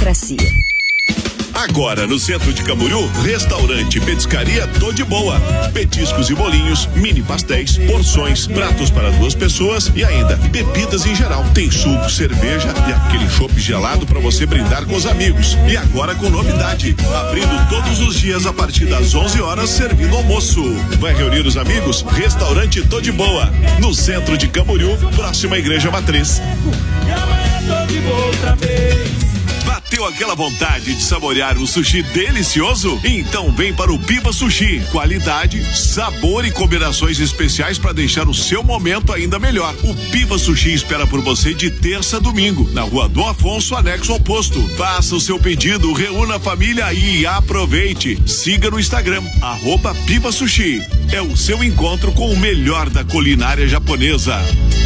democracia. Agora no centro de Camboriú, restaurante Petiscaria Tô de Boa. Petiscos e bolinhos, mini pastéis, porções, pratos para 2 pessoas e ainda bebidas em geral. Tem suco, cerveja e aquele chopp gelado para você brindar com os amigos. E agora com novidade, abrindo todos os dias a partir das 11 horas, servindo almoço. Vai reunir os amigos? Restaurante Tô de Boa, no centro de Camboriú, próxima à Igreja Matriz. E amanhã tô de boa outra vez. Bateu aquela vontade de saborear um sushi delicioso? Então vem para o Piva Sushi. Qualidade, sabor e combinações especiais para deixar o seu momento ainda melhor. O Piva Sushi espera por você de terça a domingo, na Rua do Afonso, anexo ao posto. Faça o seu pedido, reúna a família e aproveite. Siga no Instagram, @Piva Sushi. É o seu encontro com o melhor da culinária japonesa.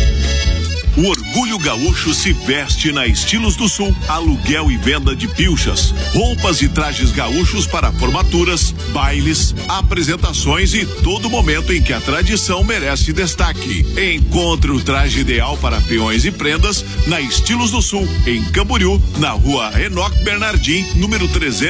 O Orgulho Gaúcho se veste na Estilos do Sul. Aluguel e venda de pilchas, roupas e trajes gaúchos para formaturas, bailes, apresentações e todo momento em que a tradição merece destaque. Encontre o traje ideal para peões e prendas na Estilos do Sul, em Camboriú, na Rua Enoch Bernardim, número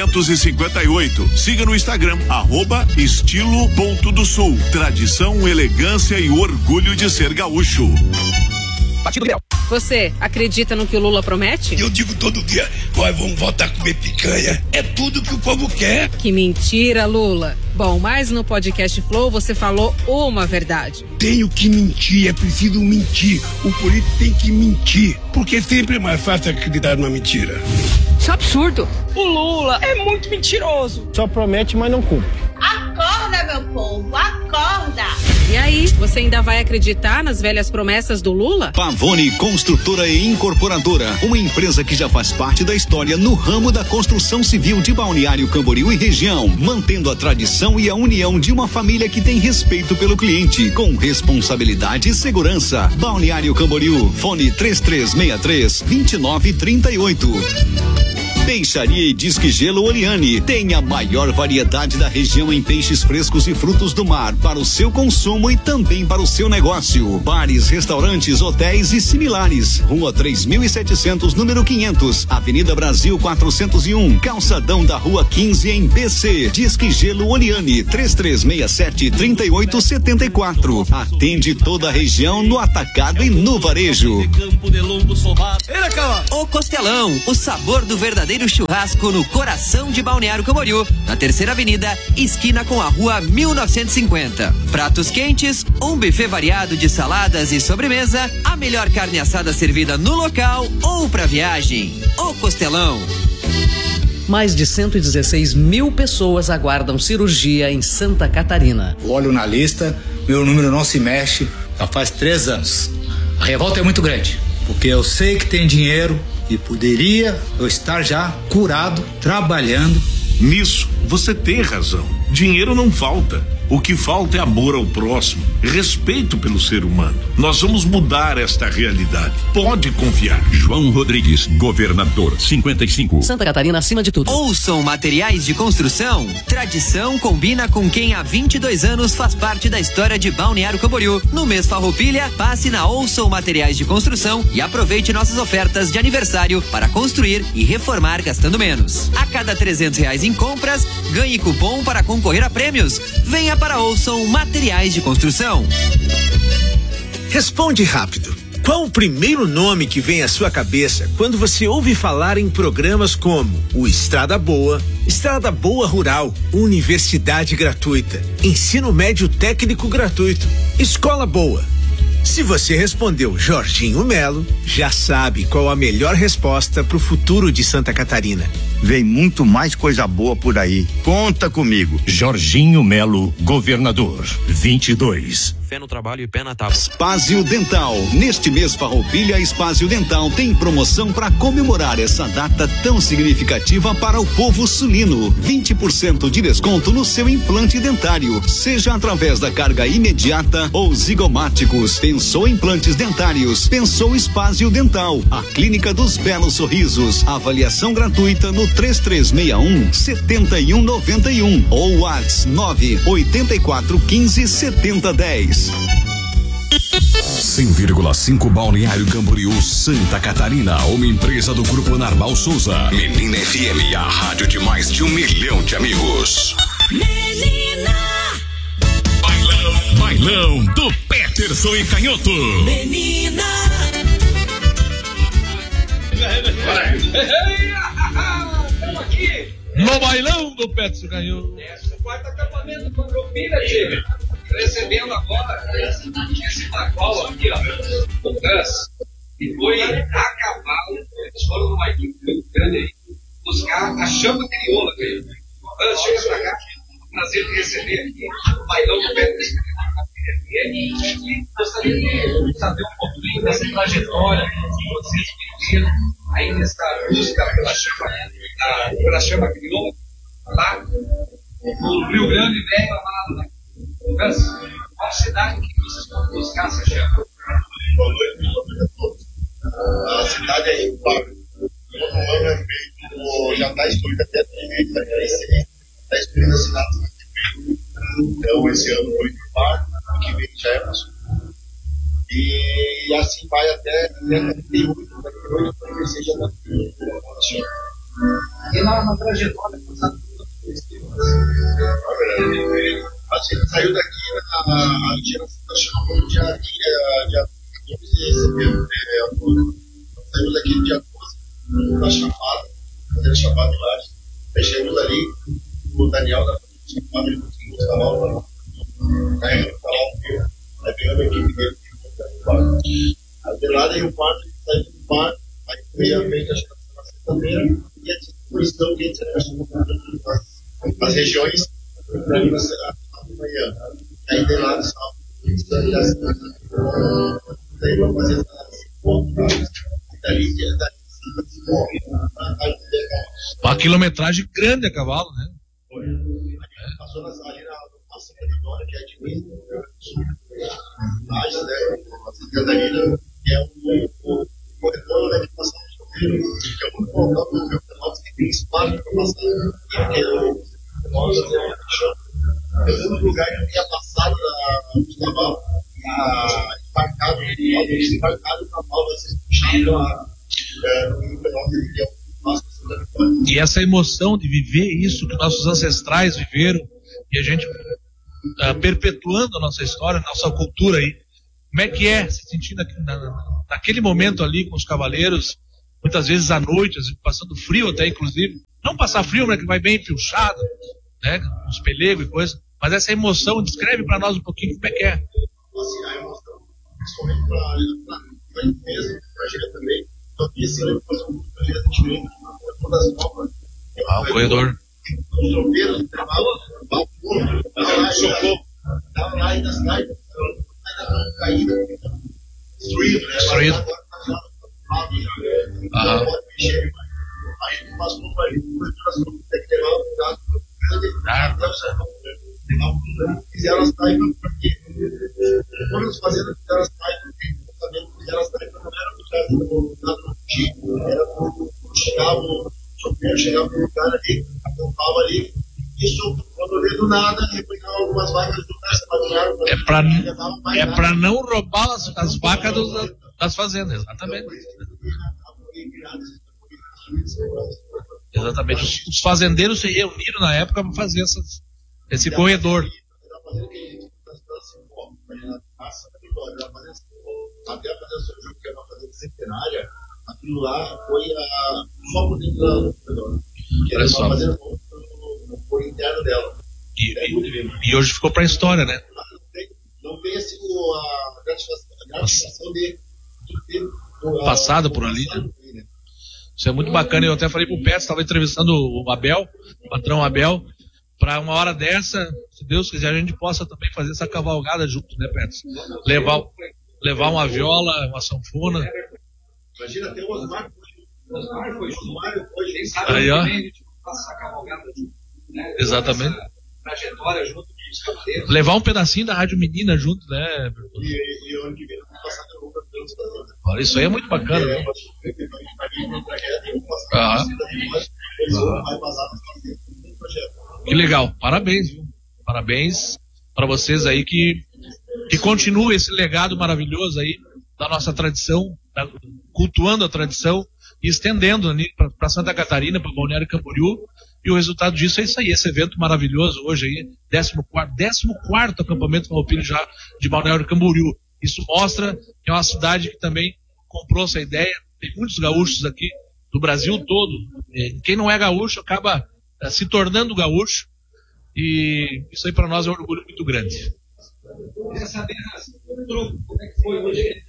358. Siga no Instagram, @estilo.do-sul. Tradição, elegância e orgulho de ser gaúcho. Partido Liberal. Você acredita no que o Lula promete? Eu digo todo dia, vamos voltar a comer picanha. É tudo que o povo quer. Que mentira, Lula. Bom, mas no podcast Flow você falou uma verdade. Tenho que mentir, é preciso mentir. O político tem que mentir, porque sempre é mais fácil acreditar numa mentira. Isso é absurdo. O Lula é muito mentiroso. Só promete, mas não cumpre. Acorda, meu povo, acorda! E aí, você ainda vai acreditar nas velhas promessas do Lula? Pavone Construtora e Incorporadora, uma empresa que já faz parte da história no ramo da construção civil de Balneário Camboriú e região, mantendo a tradição e a união de uma família que tem respeito pelo cliente, com responsabilidade e segurança. Balneário Camboriú, fone 3363-2938. Peixaria e Disque Gelo Oriane tem a maior variedade da região em peixes frescos e frutos do mar para o seu consumo e também para o seu negócio. Bares, restaurantes, hotéis e similares. Rua 3700, número 500, Avenida Brasil 401, Calçadão da Rua 15 em BC. Disque Gelo Oriane 3367-3874. Atende toda a região no atacado e no varejo. O Costelão, o sabor do verdadeiro churrasco no coração de Balneário Camboriú, na 3ª Avenida, esquina com a Rua 1950. Pratos quentes, um buffet variado de saladas e sobremesa, a melhor carne assada servida no local ou pra viagem. O Costelão. Mais de 116 mil pessoas aguardam cirurgia em Santa Catarina. Olho na lista, meu número não se mexe, já faz 3 anos. A revolta é muito grande, porque eu sei que tem dinheiro e poderia eu estar já curado, trabalhando. Nisso, você tem razão. Dinheiro não falta. O que falta é amor ao próximo, respeito pelo ser humano. Nós vamos mudar esta realidade. Pode confiar. João Rodrigues, governador, 55. Santa Catarina acima de tudo. Ouçam Materiais de Construção. Tradição combina com quem há 22 anos faz parte da história de Balneário Camboriú. No mês Farroupilha, passe na Ouçam Materiais de Construção e aproveite nossas ofertas de aniversário para construir e reformar gastando menos. A cada R$300 em compras, ganhe cupom para concorrer a prêmios. Venha para Ouçam Materiais de Construção. Responde rápido. Qual o primeiro nome que vem à sua cabeça quando você ouve falar em programas como o Estrada Boa, Estrada Boa Rural, Universidade Gratuita, Ensino Médio Técnico Gratuito, Escola Boa? Se você respondeu Jorginho Melo, já sabe qual a melhor resposta para o futuro de Santa Catarina. Vem muito mais coisa boa por aí. Conta comigo. Jorginho Melo, governador, 22. Fé no trabalho e pé na tábua. Espásio Dental. Neste mês Farroupilha, Espásio Dental tem promoção para comemorar essa data tão significativa para o povo sulino. 20% de desconto no seu implante dentário, seja através da carga imediata ou zigomáticos. Pensou implantes dentários? Pensou Espásio Dental. A Clínica dos Belos Sorrisos. Avaliação gratuita no 3361-7191 ou WhatsApp 98415-7010. 100,5 Balneário Camboriú, Santa Catarina, uma empresa do Grupo Narval Souza. Menina FM, a rádio de mais de 1 milhão de amigos. Menina! Bailão do Peterson e Canhoto. Menina! Estamos aqui no bailão do Peterson e Canhoto. Esse quarto acampamento com a Propina, time. Recebendo agora esse bagual aqui, ó, o Gus, que foi a cavalo. Eles foram numa equipe muito grande aí buscar a chama crioula, velho. O Gus chega pra cá, prazer de receber aqui o bailão do Peterson. E gostaria de saber um pouquinho dessa trajetória que vocês viveram aí nessa busca pela chama crioula, lá no Rio Grande Velho, lá qual cidade que vocês vão buscar essa chama? Boa noite a todos. A cidade é Rio Pardo. O ano é feito, já está excluída até está excluída a cidade de Rio. Então, esse ano foi Rio Pardo, que vem Jefferson. E assim vai até 38, para que seja da chama. E na trajetória passada, a gente saiu daqui, a geração da chama no dia 15 de setembro. Saímos daqui no dia 12, da Chapada, fazendo Chapada de Lages. Aí chegamos ali, o Daniel da Chapada, ele conseguiu os cavalos, carregando o cavalo, aí pegando a equipe dele, aí de lá, daí o quarto, ele saiu do quarto, aí veio a frente, acho que na sexta-feira, e a distribuição que a gente as regiões, para ali na cidade. Manhã. Aí de lá do sábado, daí vamos fazer dali uma quilometragem grande a cavalo, né? Foi. A gente passou ali na Santa Vitória, que é de Minas, Lages, né? A Santa Catarina, que é um corredor, né? Que passa no choveiro, que é muito bom, porque o tem espaço para passar, porque o chão. Eu fui no lugar que eu tinha passado no cavalo, embarcado o cavalo vai ser puxado no pedal que é o nosso. E essa emoção de viver isso que nossos ancestrais viveram, e a gente perpetuando a nossa história, a nossa cultura aí. Como é que é se sentindo naquele momento ali com os cavaleiros, muitas vezes à noite, passando frio até, inclusive. Não passar frio, né, que vai bem piochado, né, uns pelegos e coisa. Mas essa emoção, descreve para nós um pouquinho como é que é. Assim, a emoção, principalmente para a empresa, para a gente também. Então, esse ano, depois eu a gente vem todas as copas. O corredor. Os tropeiros, o trabalho, vapor, estava lá ainda na cidade, ainda não caída, destruído, né? Destruído. Não pode mexer mais. Aí passou para ele, tem que levar o cuidado fizeram as taifas porque quando os fazendas fizeram as taifas, fizeram as taifas não era por causa do tipo, era porque chegava o chofer, chegava no lugar ali, apontava ali, isso quando veio do nada, replicava algumas vacas do resto, é para não roubar as vacas das fazendas, exatamente. Exatamente. Os fazendeiros se reuniram na época para fazer esse corredor. Até fazer o seu jogo, que é uma fazenda centenária, aquilo lá foi só por dentro do corredor. Que era uma fazenda por interno dela. E hoje ficou para a história, né? Não tem assim a gratificação de ter passado por ali, né? Isso é muito bacana. Eu até falei pro Pets, estava entrevistando o Abel, o patrão Abel, para uma hora dessa, se Deus quiser, a gente possa também fazer essa cavalgada junto, né, Pets? Levar uma viola, uma sanfona. Imagina, tem o Osmar foi junto. Quem sabe aí, ó. A gente passa essa cavalgada junto, né? Exatamente. Trajetória junto com os cavaleiros. Levar um pedacinho da Rádio Menina junto, né? E ano que vem eu vou passar de roupa pelos cavaleiros. Olha, isso aí é muito bacana, né? Que legal, parabéns, viu? Parabéns para vocês aí que que continue esse legado maravilhoso aí da nossa tradição, cultuando a tradição e estendendo para Santa Catarina, para Balneário Camboriú, e o resultado disso é isso aí, esse evento maravilhoso hoje aí, 14º acampamento farroupilha já de Balneário Camboriú. Isso mostra que é uma cidade que também comprou essa ideia, tem muitos gaúchos aqui do Brasil todo, quem não é gaúcho acaba se tornando gaúcho, e isso aí para nós é um orgulho muito grande. Queria saber, como é que foi hoje?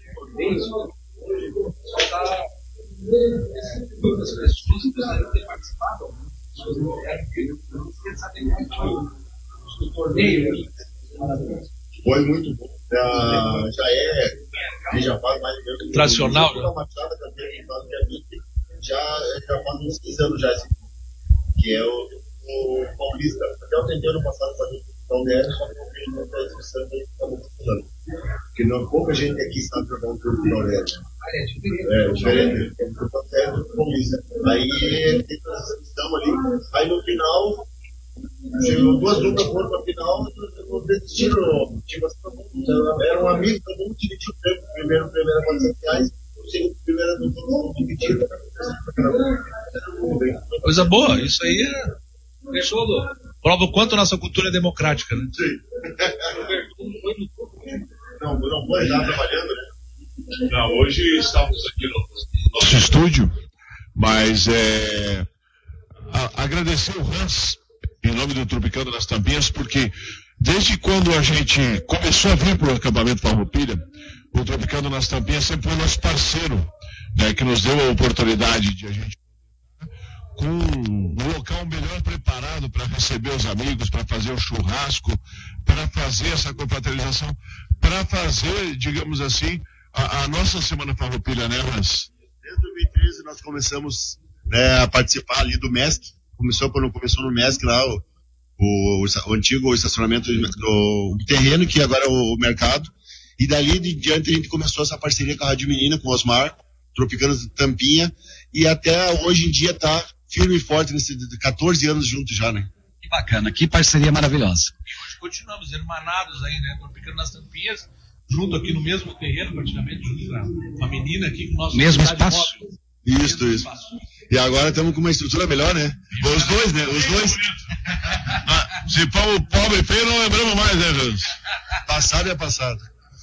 Só tá muitas pessoas que gostariam de ter participado. Queria saber como é que foi o torneio. Foi muito bom. Já faz mais ou menos tradicional, né? Já faz uns 15 anos já, que é o Paulista. Até eu tentei ano passado fazer o Balneário, só que eu fiz uma transmissão e estamos funcionando. Porque não, pouca gente aqui sabe jogar um jogo de Balneário. É diferente. É do Paulista. Aí tem transmissão ali. Aí no final, chegou 2 duplas foram para a final, não desistiram. Tipo assim, era um amigo, todo mundo dividiu o prêmio. O primeiro prêmio era R$400, o segundo prêmio era dividido. Coisa boa, isso aí fechou, prova o quanto a nossa cultura é democrática, né? Sim. Não foi já trabalhando, né? Não, hoje estamos aqui no nosso estúdio, mas agradecer o Hans, em nome do Tropicando nas Tampinhas, porque desde quando a gente começou a vir para o acampamento Farroupilha, o Tropicando nas Tampinhas sempre foi nosso parceiro, né, que nos deu a oportunidade de a gente com um local melhor preparado para receber os amigos, para fazer o churrasco, para fazer essa confraternização, para fazer, digamos assim, a nossa Semana Farroupilha, né, Hans? Desde 2013 nós começamos a participar ali do MESC. Quando começou no MESC lá, o antigo estacionamento do terreno, que agora é o mercado. E dali de diante a gente começou essa parceria com a Rádio Menina, com o Osmar, Tropicando Tampinha, e até hoje em dia está firme e forte, nesses 14 anos juntos já, né? Que bacana, que parceria maravilhosa. E hoje continuamos hermanados aí, né? Tropicando nas Tampinhas, junto aqui no mesmo terreno, praticamente, junto com a menina aqui, com o nosso mesmo espaço. Móvel. Isso. E agora estamos com uma estrutura melhor, né? Os dois, né? Os dois. Se for o pobre e feio, não lembramos mais, né, Jesus? Passado é passado.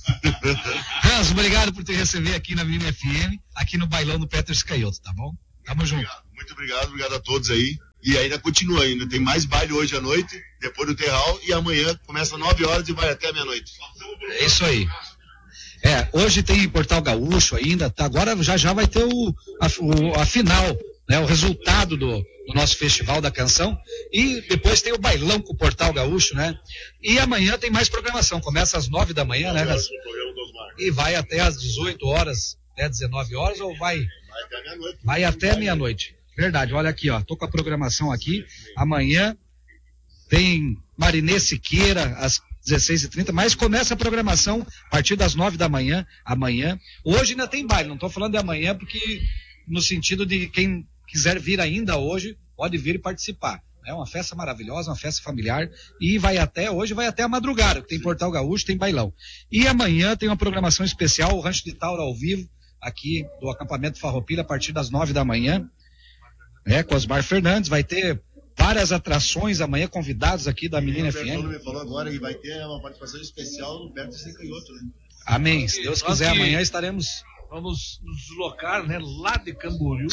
Hans, obrigado por te receber aqui na Menina FM, aqui no bailão do Peters Canhoto, tá bom? Tamo junto. Muito obrigado a todos aí. E ainda continua ainda, tem mais baile hoje à noite, depois do terral, e amanhã começa às 9 horas e vai até meia-noite. É isso aí. Hoje tem Portal Gaúcho ainda, tá? Agora já vai ter a final, né? O resultado do nosso Festival da Canção, e depois tem o bailão com o Portal Gaúcho, né? E amanhã tem mais programação, começa às 9 da manhã, né? E vai até às 18 horas, até 19 horas, ou vai até meia-noite. Vai até meia-noite. Verdade, olha aqui, ó, tô com a programação aqui. Amanhã tem Marinê Siqueira às 16h30, mas começa a programação a partir das 9 da manhã, amanhã. Hoje ainda tem baile, não tô falando de amanhã, porque no sentido de quem quiser vir ainda hoje, pode vir e participar. É uma festa maravilhosa, uma festa familiar, e hoje vai até a madrugada, tem Portal Gaúcho, tem bailão. E amanhã tem uma programação especial, o Rancho de Tauro ao vivo, aqui do acampamento Farroupilha, a partir das 9 da manhã, com Osmar Fernandes. Vai ter várias atrações amanhã, convidados aqui da Menina FM. O me falou agora que vai ter uma participação especial no Peters Canhoto, né? Amém, se Deus quiser, amanhã estaremos... Vamos nos deslocar, né, lá de Camboriú,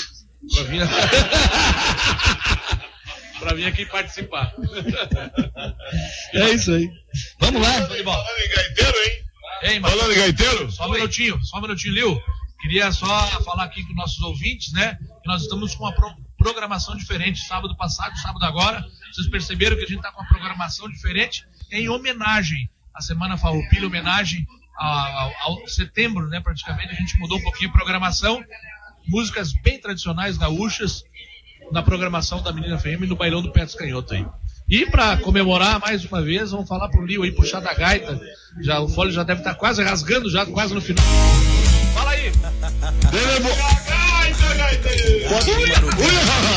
para vir aqui participar. É isso aí. Vamos lá. Falando em gaiteiro, hein? Falando em gaiteiro? Só um minutinho, Lil. Queria só falar aqui com nossos ouvintes, né, que nós estamos com uma programação diferente. Sábado passado, sábado agora, vocês perceberam que a gente está com uma programação diferente em homenagem à Semana Farroupilha, homenagem ao setembro, né, praticamente. A gente mudou um pouquinho a programação, músicas bem tradicionais gaúchas na programação da Menina FM no bailão do Peters Canhoto aí. E para comemorar mais uma vez, vamos falar pro Lio aí puxar da gaita. Já o fole já deve estar quase rasgando, já quase no final. Fala aí.